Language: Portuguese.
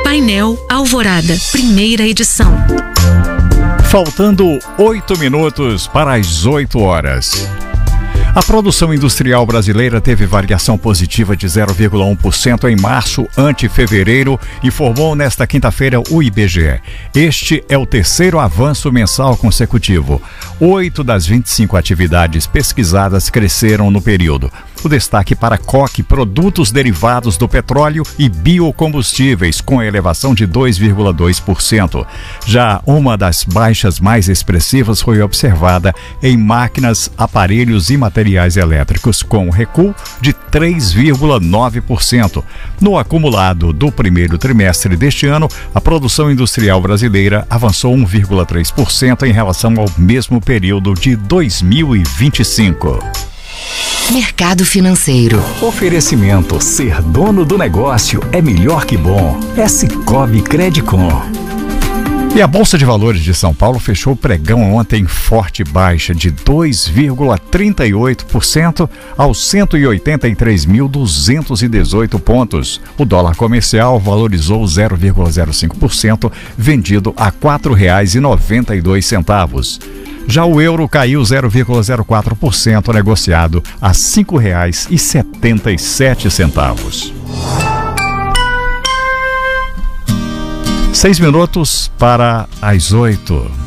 Painel Alvorada, primeira edição. Faltando 8 minutos para as 8 horas. A produção industrial brasileira teve variação positiva de 0,1% em março ante fevereiro, informou nesta quinta-feira o IBGE. Este é o terceiro avanço mensal consecutivo. 8 das 25 atividades pesquisadas cresceram no período. O destaque para coque, produtos derivados do petróleo e biocombustíveis, com elevação de 2,2%. Já uma das baixas mais expressivas foi observada em máquinas, aparelhos e materiais elétricos, com recuo de 3,9%. No acumulado do primeiro trimestre deste ano, a produção industrial brasileira avançou 1,3% em relação ao mesmo período de 2025. Mercado financeiro. Oferecimento: ser dono do negócio é melhor que bom. É Sicoob Credicom. E a Bolsa de Valores de São Paulo fechou o pregão ontem em forte baixa de 2,38% aos 183.218 pontos. O dólar comercial valorizou 0,05%, vendido a R$ 4,92. Já o euro caiu 0,04%, negociado a R$ 5,77. 6 minutos para as 8.